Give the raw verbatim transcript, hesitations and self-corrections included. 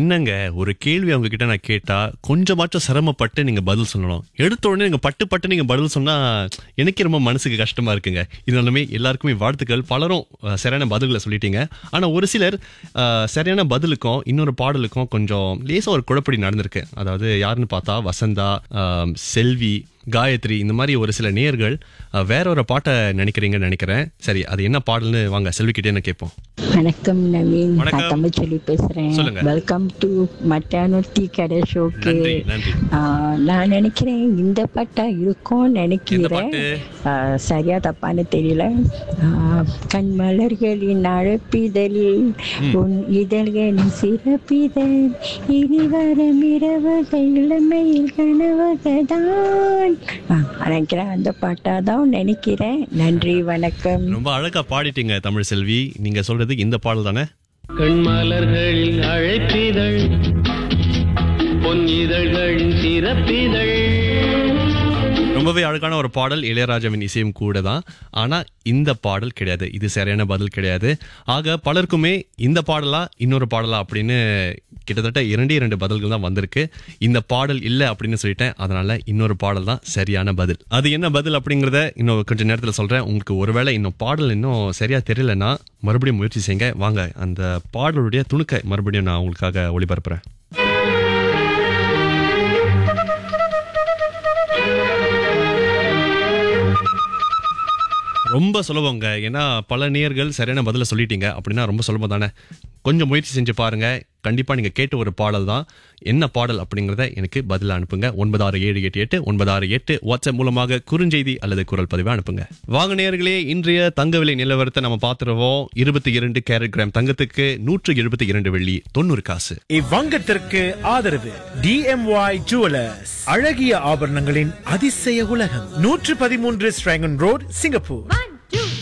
என்னங்க ஒரு கேள்வி அவங்க கிட்ட நான் கேட்டா கொஞ்சமாச்சும் சிரமப்பட்டு நீங்க பதில் சொல்லணும். எடுத்த உடனே நீங்க பட்டு பட்டு நீங்க பதில் சொன்னா எனக்கே ரொம்ப மனசுக்கு கஷ்டமா இருக்குங்க. இதனாலுமே எல்லாருக்குமே வாழ்த்துக்கள். பலரும் அஹ், சரியான பதில்களை சொல்லிட்டீங்க. ஆனா ஒரு சிலர் அஹ், சரியான பதிலுக்கும் இன்னொரு பாடலுக்கும் கொஞ்சம் லேசா ஒரு குழப்படி நடந்திருக்கு. அதாவது யாருன்னு பார்த்தா வசந்தா, அஹ், செல்வி, காயத்ரி, இந்த மாதிரி ஒரு சில நேயர்கள் அஹ், வேற ஒரு பாட்டை நினைக்கிறீங்கன்னு நினைக்கிறேன். சரி, அது என்ன பாடல்னு வாங்க செல்விக்கிட்டே என்ன கேட்போம். வணக்கம் நவீன், வணக்கம். நான் தமிழ்ச்செல்வி பேசுறேன். சொல்லுங்க. வெல்கம் டு மட்டானோ டீ கடை ஷோக்கு. நன்றி நன்றி. நான் நினைக்கிறேன் இந்த பாட்டா இருக்கும்னு எந்த நினைக்கிறேன். பாட்டு? ஆ, சரியா தப்பான்னு தெரியல. ஆ, கண்மலர்களின் அழைப்பிதழில் உன் இதழ்களின் சிறப்பிதழ் இனி வரும் இரவுகள் இளமையில் கனவுகள் தான். ஆ, நினைக்கிறேன் அந்த பாட்டா தான் நினைக்கிறேன். நன்றி, வணக்கம். ரொம்ப அழகா பாடிட்டீங்க தமிழ் செல்வி. நீங்க சொல்றது இந்த பாடல் தானே? கண்மலர்களின் அழைப்பிதழ் பொன் இதழ்களின் சிறப்பிதழ். ரொம்பவே அழகான ஒரு பாடல், இளையராஜாவின் இசையும் கூட தான். ஆனா இந்த பாடல் கிடையாது. இது சரியான பதில் கிடையாது. ஆக பலருக்குமே இந்த பாடலா இன்னொரு பாடலா அப்படின்னு கிட்டத்தட்ட இரண்டே இரண்டு பதில்கள் தான் வந்திருக்கு. இந்த பாடல் இல்லை அப்படின்னு சொல்லிட்டேன். அதனால இன்னொரு பாடல் தான் சரியான பதில். அது என்ன பதில் அப்படிங்கறத இன்னும் கொஞ்சம் நேரத்தில் சொல்றேன். உங்களுக்கு ஒருவேளை இன்னும் பாடல் இன்னும் சரியா தெரியலன்னா மறுபடியும் முயற்சி செய்யுங்க. வாங்க அந்த பாடலுடைய துணுக்கை மறுபடியும் நான் உங்களுக்காக ஒளிபரப்புறேன். ரொம்ப சுலபங்க. ஏன்னா பல நேயர்கள் சரியான பதில சொல்லிட்டீங்க அப்படின்னா ரொம்ப சுலபம் தானே. கொஞ்சம் முயற்சி செஞ்சு பாருங்க. கண்டிப்பா நீங்க கேட்ட ஒரு பாடல் தான். என்ன பாடல் அப்படிங்கறத எனக்கு பதில அனுப்புங்க. ஒன்பது ஆறு ஏழு எட்டு எட்டு ஒன்பது ஆறு எட்டு வாட்ஸ்அப் மூலமாக குறுஞ்செய்தி அல்லது குரல் பதிவை அனுப்புங்க. வாங்க நேயர்களே, இன்றைய தங்க விலை நிலவரத்தை நம்ம பார்த்துருவோம். இருபத்தி இரண்டு கேரட் கிராம் தங்கத்துக்கு நூற்று எழுபத்தி இரண்டு வெள்ளி தொண்ணூறு காசு. இவ்வங்கத்திற்கு ஆதரவு டிஎம்ஒய் ஜுவலர்ஸ், அழகிய ஆபரணங்களின் அதிசய உலகம், நூற்று பதிமூன்று ஸ்ட்ராங்கன் ரோட், சிங்கப்பூர்.